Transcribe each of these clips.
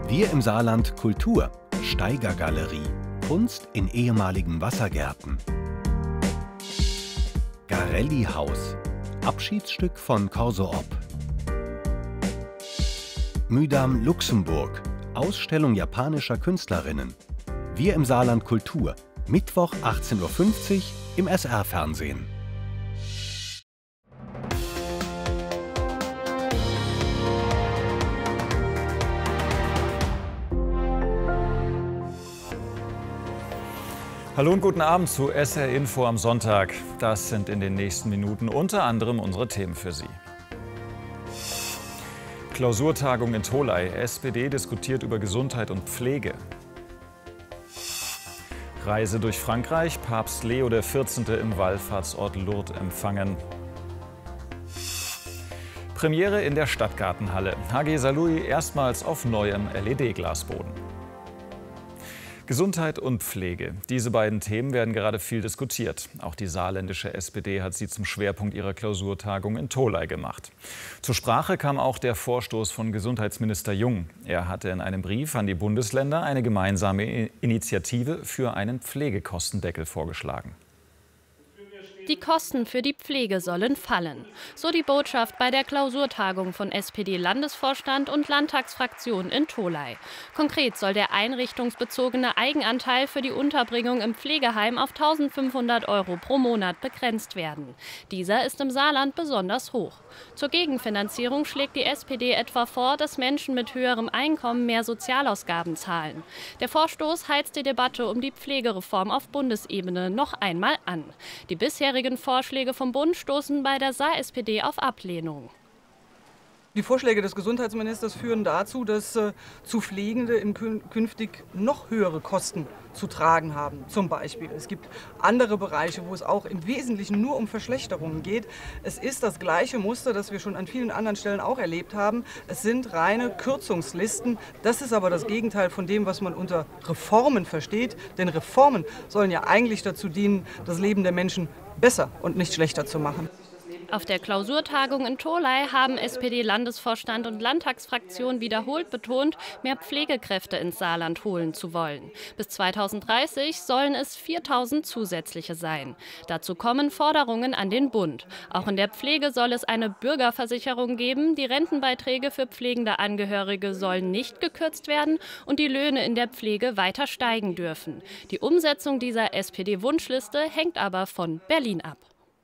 Wir im Saarland Kultur, Steigergalerie, Kunst in ehemaligen Wassergärten. Garelli-Haus, Abschiedsstück von Corso Op. Müdam Luxemburg, Ausstellung japanischer Künstlerinnen. Wir im Saarland Kultur, Mittwoch 18:50 Uhr im SR-Fernsehen. Hallo und guten Abend zu SR Info am Sonntag. Das sind in den nächsten Minuten unter anderem unsere Themen für Sie. Klausurtagung in Tholey. SPD diskutiert über Gesundheit und Pflege. Reise durch Frankreich. Papst Leo XIV. Im Wallfahrtsort Lourdes empfangen. Premiere in der Stadtgartenhalle. HG Saarlouis erstmals auf neuem LED-Glasboden. Gesundheit und Pflege. Diese beiden Themen werden gerade viel diskutiert. Auch die saarländische SPD hat sie zum Schwerpunkt ihrer Klausurtagung in Tholey gemacht. Zur Sprache kam auch der Vorstoß von Gesundheitsminister Jung. Er hatte in einem Brief an die Bundesländer eine gemeinsame Initiative für einen Pflegekostendeckel vorgeschlagen. Die Kosten für die Pflege sollen fallen. So die Botschaft bei der Klausurtagung von SPD-Landesvorstand und Landtagsfraktion in Tholey. Konkret soll der einrichtungsbezogene Eigenanteil für die Unterbringung im Pflegeheim auf 1.500 € pro Monat begrenzt werden. Dieser ist im Saarland besonders hoch. Zur Gegenfinanzierung schlägt die SPD etwa vor, dass Menschen mit höherem Einkommen mehr Sozialausgaben zahlen. Der Vorstoß heizt die Debatte um die Pflegereform auf Bundesebene noch einmal an. Die bisherigen Vorschläge vom Bund stoßen bei der Saar-SPD auf Ablehnung. Die Vorschläge des Gesundheitsministers führen dazu, dass zu Pflegende künftig noch höhere Kosten zu tragen haben. Zum Beispiel. Es gibt andere Bereiche, wo es auch im Wesentlichen nur um Verschlechterungen geht. Es ist das gleiche Muster, das wir schon an vielen anderen Stellen auch erlebt haben. Es sind reine Kürzungslisten. Das ist aber das Gegenteil von dem, was man unter Reformen versteht. Denn Reformen sollen ja eigentlich dazu dienen, das Leben der Menschen besser und nicht schlechter zu machen. Auf der Klausurtagung in Tholey haben SPD-Landesvorstand und Landtagsfraktion wiederholt betont, mehr Pflegekräfte ins Saarland holen zu wollen. Bis 2030 sollen es 4.000 zusätzliche sein. Dazu kommen Forderungen an den Bund. Auch in der Pflege soll es eine Bürgerversicherung geben. Die Rentenbeiträge für pflegende Angehörige sollen nicht gekürzt werden und die Löhne in der Pflege weiter steigen dürfen. Die Umsetzung dieser SPD-Wunschliste hängt aber von Berlin ab.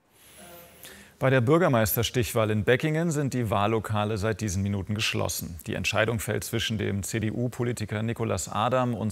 Bei der Bürgermeisterstichwahl in Beckingen sind die Wahllokale seit diesen Minuten geschlossen. Die Entscheidung fällt zwischen dem CDU-Politiker Nicolas Adam und